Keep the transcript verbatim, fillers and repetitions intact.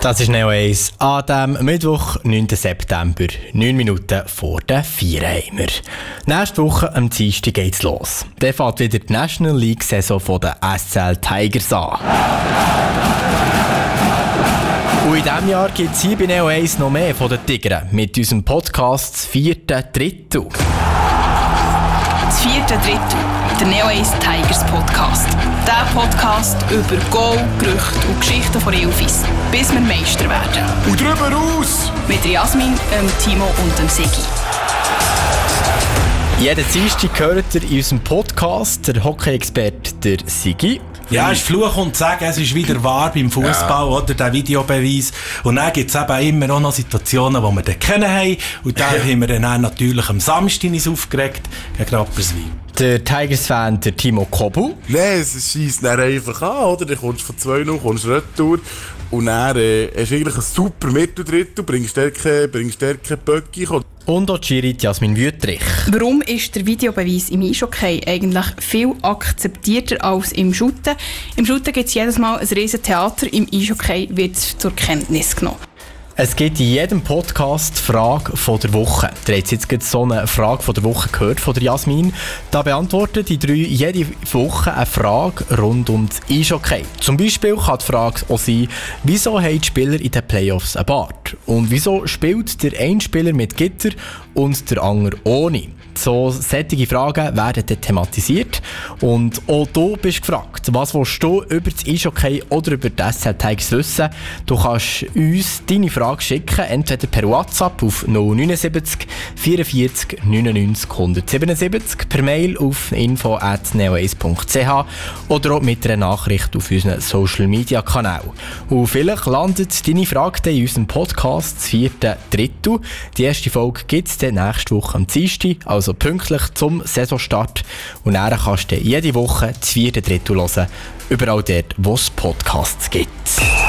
Das ist Neo eins an dem Mittwoch, neunten September, neun Minuten vor der vier haben wir. Nächste Woche am Dienstag geht's los. Dann fängt wieder die National League-Saison der S C L Tigers an. Und in diesem Jahr gibt es hier bei Neo eins noch mehr von den Tigern mit unserem Podcast «Das vierte Drittel». Das vierte Drittel, der Neo eins Tigers Podcast. Der Podcast über Goal, Gerüchte und Geschichten von Ilfis, bis wir Meister werden. Und drüber raus! Mit Jasmin, ähm, Timo und dem Sigi. Jeden Dienstag hört ihr in unserem Podcast der Hockey-Experte der Sigi. Ja, es ist Fluch und Sagen, es ist wieder wahr beim Fußball, ja. Oder der Videobeweis. Und dann gibt es eben immer auch noch Situationen, die wir dann kennen haben. Und da haben wir dann natürlich am Samstag uns aufgeregt gegen Rapperswil. Der Tigers-Fan, der Timo Kobu. Nein, es scheisst dann einfach an, oder? Dann kommst du von zwei null, kommst retour. Und dann äh, hast du eigentlich ein super Mitteldrittel, bringst stärke, bringst stärke Böcki. Und auch Girit Jasmin Wüttrich. Warum ist der Videobeweis im Eishockey eigentlich viel akzeptierter als im Shooten? Im Shooten gibt es jedes Mal ein riesen Theater, im Eishockey wird es zur Kenntnis genommen. Es gibt in jedem Podcast die Frage von der Woche. Ihr habt jetzt gerade so eine Frage von der Woche gehört von der Jasmin. Da beantworten die drei jede Woche eine Frage rund um das Eishockey. Zum Beispiel kann die Frage auch sein, wieso haben die Spieler in den Playoffs einen Bart? Und wieso spielt der eine Spieler mit Gitter und der andere ohne? So solche Fragen werden dann thematisiert. Und auch du bist gefragt, was willst du über das Eishockey oder über die S C L Tigers wissen? Du kannst uns deine Frage schicken, entweder per WhatsApp auf null neun sieben vier vier neunundneunzig hundertsiebenundsiebzig, per Mail auf info at neo eins punkt c h oder auch mit einer Nachricht auf unseren Social Media Kanal. Und vielleicht landet deine Frage dann in unserem Podcast «Das vierte Drittel». Die erste Folge gibt es dann nächste Woche am Dienstag, also pünktlich zum Saisonstart. Und dann kannst du jede Woche das vierte Drittel hören, überall dort, wo es Podcasts gibt.